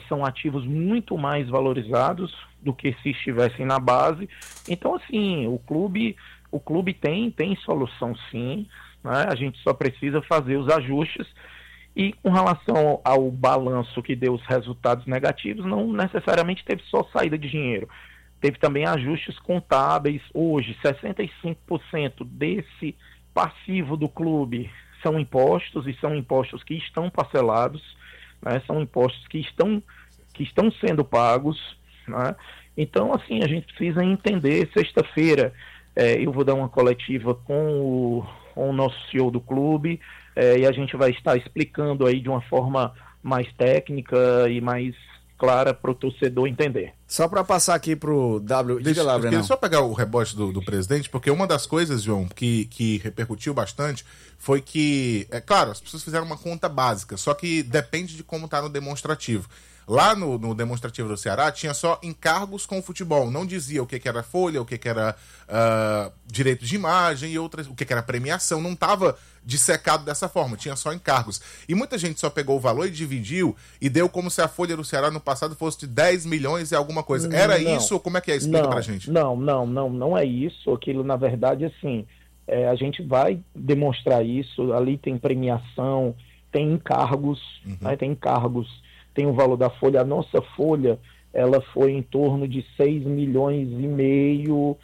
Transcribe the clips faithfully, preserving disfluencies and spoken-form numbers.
são ativos muito mais valorizados do que se estivessem na base. Então, assim, o clube, o clube tem, tem solução sim, né? A gente só precisa fazer os ajustes. E com relação ao balanço que deu os resultados negativos, não necessariamente teve só saída de dinheiro. Teve também ajustes contábeis. Hoje, sessenta e cinco por cento desse passivo do clube são impostos, e são impostos que estão parcelados, né? São impostos que estão, que estão sendo pagos, né? Então, assim, a gente precisa entender. Sexta-feira é, eu vou dar uma coletiva com o, com o nosso C E O do clube, é, e a gente vai estar explicando aí de uma forma mais técnica e mais clara para o torcedor entender. Só para passar aqui para o W... Deixa, lá, eu queria só pegar o rebote do, do presidente, porque uma das coisas, João, que, que repercutiu bastante foi que, é claro, as pessoas fizeram uma conta básica, só que depende de como está no demonstrativo. Lá no, no demonstrativo do Ceará tinha só encargos com o futebol, não dizia o que, que era folha, o que, que era uh, direito de imagem e outras, o que, que era premiação, não estava dissecado dessa forma, tinha só encargos. E muita gente só pegou o valor e dividiu e deu como se a folha do Ceará no passado fosse de dez milhões e alguma coisa. Era não, isso ou como é que é? Explica não, pra gente. Não, não, não, não é isso. Aquilo, na verdade, assim, é, a gente vai demonstrar isso, ali tem premiação, tem encargos, uhum. né, tem encargos, tem o valor da folha. A nossa folha, ela foi em torno de seis milhões e meio,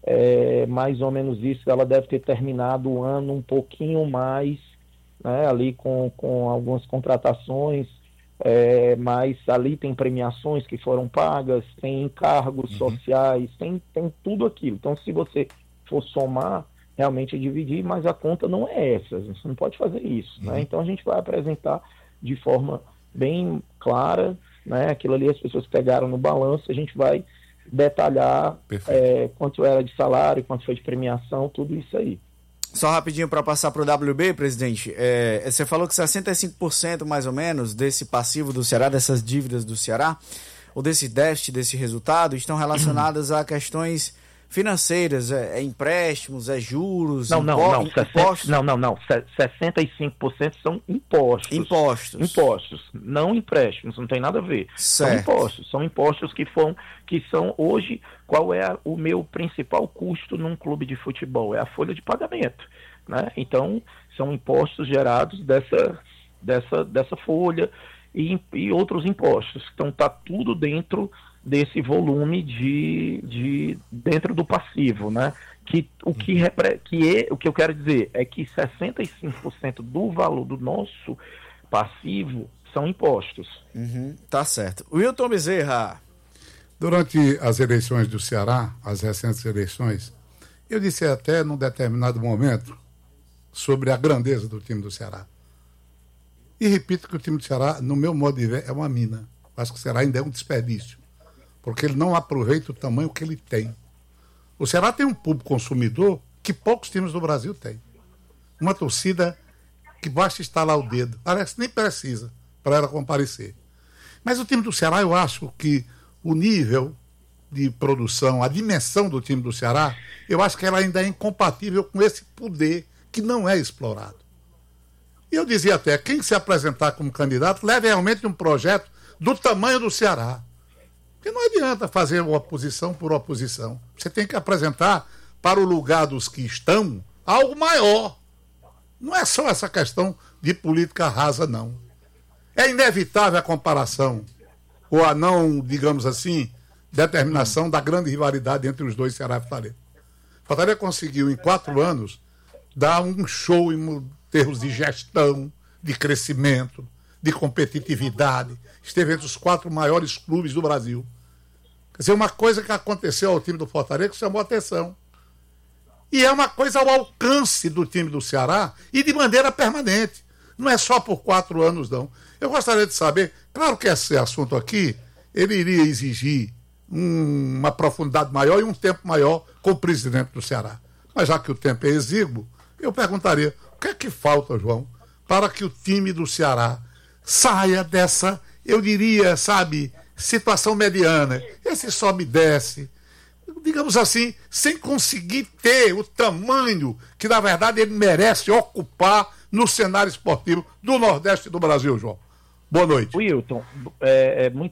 é, mais ou menos isso. Ela deve ter terminado o ano um pouquinho mais, né, ali com, com algumas contratações, é, mas ali tem premiações que foram pagas, tem encargos uhum. sociais, tem, tem tudo aquilo. Então, se você for somar, realmente é dividir, mas a conta não é essa, você não pode fazer isso, uhum. né? Então, a gente vai apresentar de forma bem clara, né? Aquilo ali, as pessoas pegaram no balanço, a gente vai detalhar é, quanto era de salário, quanto foi de premiação, tudo isso aí. Só rapidinho para passar para o W B, presidente, é, você falou que sessenta e cinco por cento mais ou menos desse passivo do Ceará, dessas dívidas do Ceará, ou desse déficit, desse resultado, estão relacionadas a questões financeiras, é, é empréstimos, é juros, não, impo- não, não, impostos? Não, não, não, sessenta e cinco por cento são impostos. Impostos. Impostos, não empréstimos, não tem nada a ver. Certo. São impostos, são impostos que, foram, que são hoje, qual é o meu principal custo num clube de futebol? É a folha de pagamento, né? Então, são impostos gerados dessa, dessa, dessa folha e, e outros impostos. Então, está tudo dentro desse volume de, de dentro do passivo, né? Que o que, repre, que é, o que eu quero dizer é que sessenta e cinco por cento do valor do nosso passivo são impostos. Uhum, tá certo. Wilton Bezerra. Durante as eleições do Ceará, as recentes eleições, eu disse até num determinado momento sobre a grandeza do time do Ceará. E repito que o time do Ceará, no meu modo de ver, é uma mina. Acho que o Ceará ainda é um desperdício, porque ele não aproveita o tamanho que ele tem. O Ceará tem um público consumidor que poucos times do Brasil têm. Uma torcida que basta estalar o dedo. Aliás, nem precisa para ela comparecer. Mas o time do Ceará, eu acho que o nível de produção, a dimensão do time do Ceará, eu acho que ela ainda é incompatível com esse poder que não é explorado. E eu dizia até, quem se apresentar como candidato, leve realmente um projeto do tamanho do Ceará. Porque não adianta fazer oposição por oposição. Você tem que apresentar para o lugar dos que estão algo maior. Não é só essa questão de política rasa, não. É inevitável a comparação, ou a não, digamos assim, determinação da grande rivalidade entre os dois, Ceará e Fortaleza. Fortaleza conseguiu, em quatro anos, dar um show em termos de gestão, de crescimento, de competitividade. Esteve entre os quatro maiores clubes do Brasil. Quer dizer, uma coisa que aconteceu ao time do Fortaleza que chamou a atenção. E é uma coisa ao alcance do time do Ceará e de maneira permanente. Não é só por quatro anos, não. Eu gostaria de saber, claro que esse assunto aqui, ele iria exigir um, uma profundidade maior e um tempo maior com o presidente do Ceará. Mas já que o tempo é exíguo, eu perguntaria, o que é que falta, João, para que o time do Ceará saia dessa, eu diria, sabe, situação mediana, esse sobe e desce, digamos assim, sem conseguir ter o tamanho que, na verdade, ele merece ocupar no cenário esportivo do Nordeste do Brasil, João. Boa noite. Wilton, é, é muito